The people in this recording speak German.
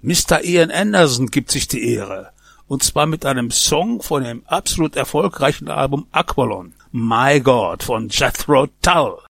Mr. Ian Anderson gibt sich die Ehre. Und zwar mit einem Song von dem absolut erfolgreichen Album Aqualon. My God von Jethro Tull.